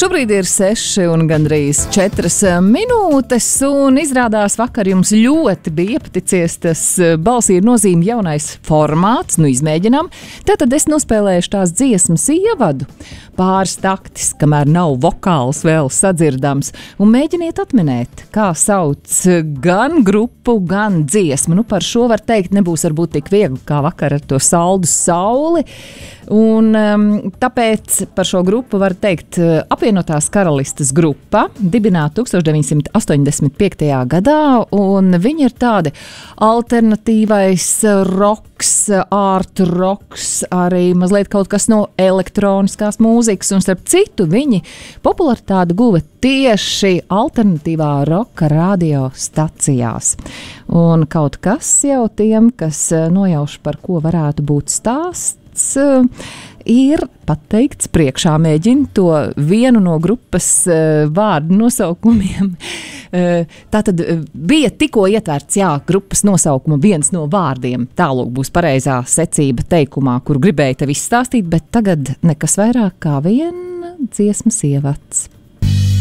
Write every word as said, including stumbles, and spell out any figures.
Šobrīd ir seši un gandrīz četras minūtes, un izrādās vakar jums ļoti bija iepaticies tas balsī ir nozīme jaunais formāts, nu izmēģinām. Tātad es nospēlēšu tās dziesmas ievadu, pāris taktis, kamēr nav vokāls vēl sadzirdams, un mēģiniet atminēt, kā sauc gan grupu, gan dziesmu. Nu par šo var teikt, nebūs varbūt tik viegli kā vakar ar to saldu sauli, un um, tāpēc par šo grupu var teikt apvienotās karalistes grupa, dibināta tūkstoš deviņsimt astoņdesmit piektajā gadā, un viņi ir tādi alternatīvais roks, art roks, arī mazliet kaut kas no elektroniskās mūzikas, un starp citu viņi popularitāti guva tieši alternatīvā roka radio stacijās. Un kaut kas jau tiem, kas nojauš par ko varētu būt stāsts, ir pateikts priekšā. Mēģina to vienu no grupas uh, vārdu nosaukumiem. Uh, tā tad uh, bija tikko ietverts, jā, grupas nosaukuma viens no vārdiem. Tālūk būs pareizā secība teikumā, kuru gribēju tev izstāstīt, bet tagad nekas vairāk kā viena dziesmas ievads.